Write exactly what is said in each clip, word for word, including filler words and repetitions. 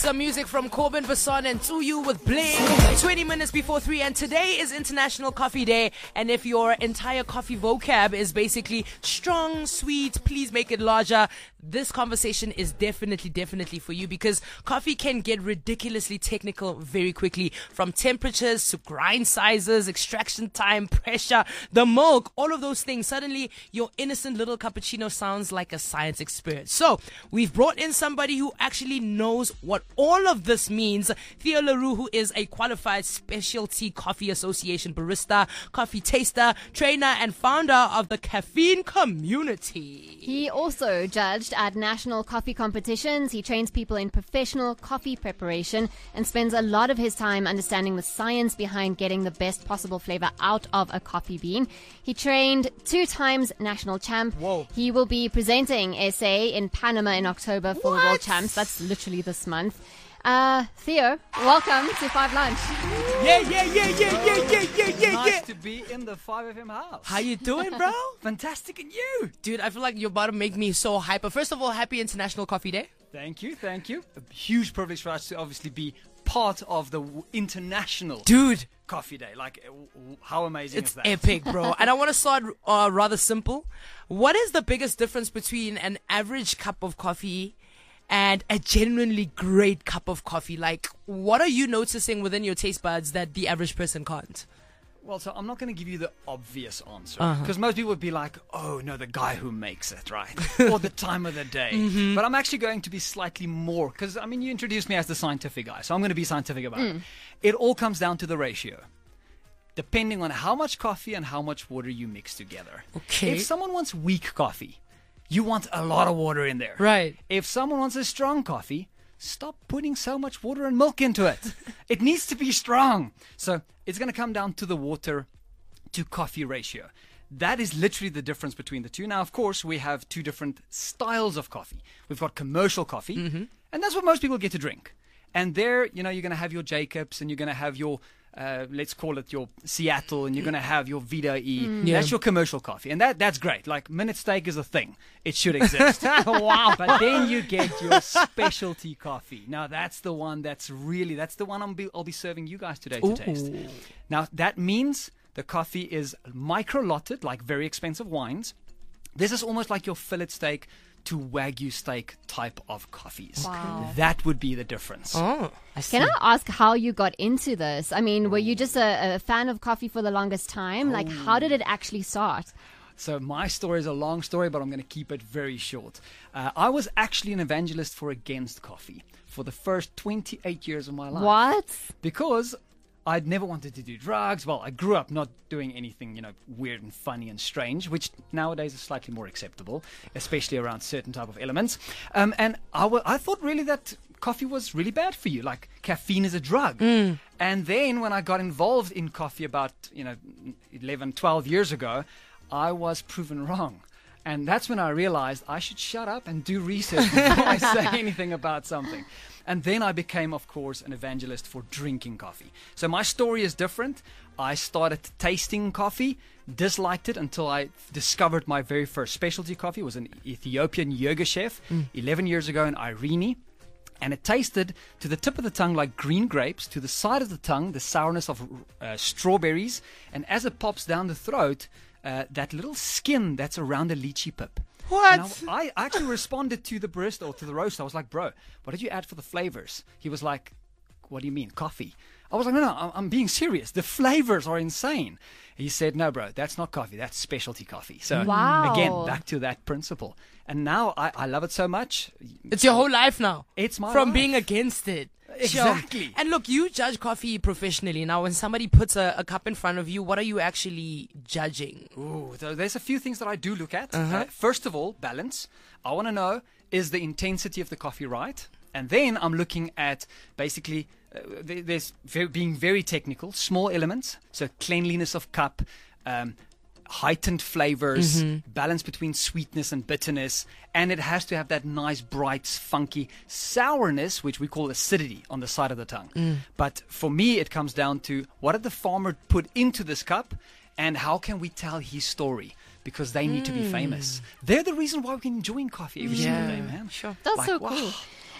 some music from Corbin Basson and Tsuyu with Bling. twenty minutes before three, and today is International Coffee Day. And if your entire coffee vocab is basically strong, sweet, please make it larger, this conversation is definitely, definitely for you, because coffee can get ridiculously technical very quickly, from temperatures to grind sizes, extraction time, pressure, the milk, all of those things. Suddenly, your innocent little cappuccino sounds like a science expert. So, we've brought in somebody who actually knows what all of this means. Theo LaRue, who is a qualified Specialty Coffee Association barista, coffee taster, trainer, and founder of the Caffeine Community. He also judged at national coffee competitions. He trains people in professional coffee preparation and spends a lot of his time understanding the science behind getting the best possible flavor out of a coffee bean. He trained two times national champ. Whoa. He will be presenting S A in Panama in October for What? World Champs. That's literally this month. Uh, Theo, welcome to Five Lunch. Yeah, yeah, yeah, yeah, yeah, yeah, yeah, yeah, Nice yeah. to be in the five F M house. How you doing, bro? Fantastic, and you? Dude, I feel like you're about to make me so hyper. First of all, happy International Coffee Day. Thank you, thank you. A huge privilege for us to obviously be part of the w- international Dude, coffee day. Like, uh, w- how amazing it's is that? epic, bro. And I want to start uh, rather simple. What is the biggest difference between an average cup of coffee and a genuinely great cup of coffee? Like, what are you noticing within your taste buds that the average person can't? Well, so I'm not going to give you the obvious answer, Uh-huh. because most people would be like, oh, no, the guy who makes it, right? Or the time of the day. Mm-hmm. But I'm actually going to be slightly more, because, I mean, you introduced me as the scientific guy, so I'm going to be scientific about it. It all comes down to the ratio, depending on how much coffee and how much water you mix together. Okay. If someone wants weak coffee, you want a lot of water in there. Right. If someone wants a strong coffee, stop putting so much water and milk into it. It needs to be strong. So it's going to come down to the water to coffee ratio. That is literally the difference between the two. Now, of course, we have two different styles of coffee. We've got commercial coffee, and that's what most people get to drink. And there, you know, you're going to have your Jacobs, and you're going to have your, uh, let's call it your Seattle, and you're going to have your Vida E. Yeah. That's your commercial coffee. And that that's great. Like, minute steak is a thing. It should exist. Wow. But then you get your specialty coffee. Now, that's the one that's really, that's the one I'll be, I'll be serving you guys today to Ooh. taste. Now, that means the coffee is micro-lotted, like very expensive wines. This is almost like your fillet steak to Wagyu steak type of coffees. Wow. That would be the difference. Oh, I see. Can I ask how you got into this? I mean, were you just a, a fan of coffee for the longest time? Like, how did it actually start? So my story is a long story, but I'm going to keep it very short. Uh, I was actually an evangelist for Against Coffee for the first twenty-eight years of my life. What? Because I'd never wanted to do drugs. Well, I grew up not doing anything, you know, weird and funny and strange, which nowadays is slightly more acceptable, especially around certain type of elements. Um, and I, w- I thought really that coffee was really bad for you. Like, caffeine is a drug. And then when I got involved in coffee about, you know, eleven, twelve years ago, I was proven wrong. And that's when I realized I should shut up and do research before I say anything about something. And then I became, of course, an evangelist for drinking coffee. So my story is different. I started tasting coffee, disliked it until I discovered my very first specialty coffee. It was an Ethiopian Yirgacheffe eleven years ago in Irene. And it tasted to the tip of the tongue like green grapes, to the side of the tongue, the sourness of uh, strawberries. And as it pops down the throat, uh, that little skin that's around a lychee pip. What? And I, I actually responded to the barista or to the roaster. I was like, bro, what did you add for the flavors? He was like, what do you mean, coffee? I was like, no, no, I'm, I'm being serious. The flavors are insane. He said, no, bro, that's not coffee. That's specialty coffee. So Wow. again, back to that principle. And now I, I love it so much. It's your whole life now. It's my From life. being against it. Exactly. Sure. And look, you judge coffee professionally. Now, when somebody puts a, a cup in front of you, what are you actually judging? Ooh, so there's a few things that I do look at. Uh-huh. Uh, first of all, balance. I want to know, is the intensity of the coffee right? And then I'm looking at basically, uh, there- there's very, being very technical, small elements. So cleanliness of cup, um, heightened flavors, balance between sweetness and bitterness, and it has to have that nice, bright, funky sourness, which we call acidity on the side of the tongue. But for me, it comes down to what did the farmer put into this cup, and how can we tell his story? Because they need to be famous. They're the reason why we're enjoying coffee every single day, man. Sure. That's Like, so wow. cool.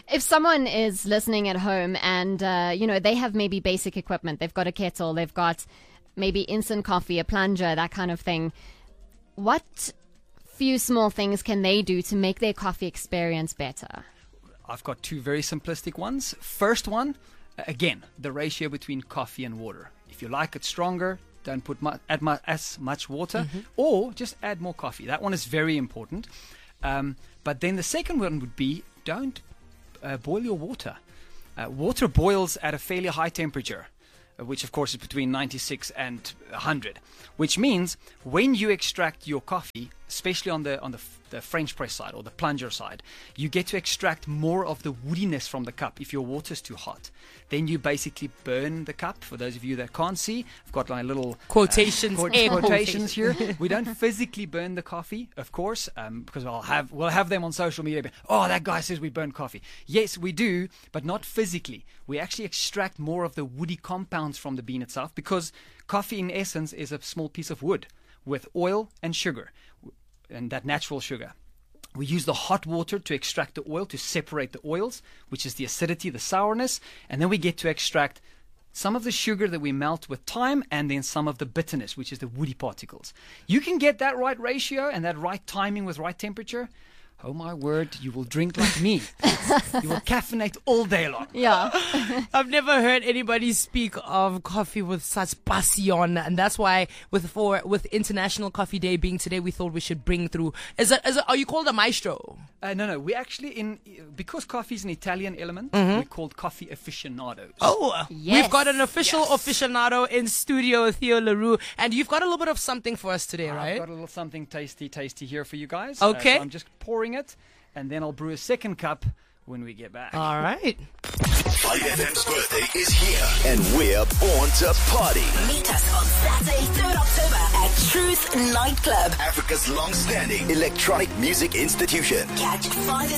If someone is listening at home and, uh, you know, they have maybe basic equipment, they've got a kettle, they've got maybe instant coffee, a plunger, that kind of thing, what few small things can they do to make their coffee experience better? I've got two very simplistic ones. First one, again, the ratio between coffee and water. If you like it stronger, don't put mu- add mu- as much water, mm-hmm. or just add more coffee. That one is very important. Um, but then the second one would be, don't uh, boil your water. Uh, water boils at a fairly high temperature, uh, which of course is between ninety-six and one hundred, which means when you extract your coffee, especially on the on the, f- the French press side or the plunger side, you get to extract more of the woodiness from the cup if your water's too hot. Then you basically burn the cup. For those of you that can't see, I've got my little quotations, uh, quote, quotations here. We don't physically burn the coffee, of course, um, because I'll have we'll have them on social media. But, oh, that guy says we burn coffee. Yes, we do, but not physically. We actually extract more of the woody compounds from the bean itself, because coffee, in essence, is a small piece of wood with oil and sugar, and that natural sugar. We use the hot water to extract the oil, to separate the oils, which is the acidity, the sourness, and then we get to extract some of the sugar that we melt with time, and then some of the bitterness, which is the woody particles. You can get that right ratio and that right timing with right temperature. Oh my word, you will drink like me. You will caffeinate all day long. Yeah. I've never heard anybody speak of coffee with such passion, and that's why with for with International Coffee Day being today, we thought we should bring through. Is it, is it, are you called a maestro? Uh, no, no. We actually, in because coffee is an Italian element, mm-hmm. we're called coffee aficionados. Oh, yes. We've got an official yes. aficionado in studio, Theo Leroux, and you've got a little bit of something for us today, right? I've got a little something tasty, tasty here for you guys. Okay. Uh, so I'm just pouring it, and then I'll brew a second cup when we get back. All right. five F M's birthday is here, and we're born to party. Meet us on Saturday, third October at Truth Nightclub, Africa's long-standing electronic music institution. Catch five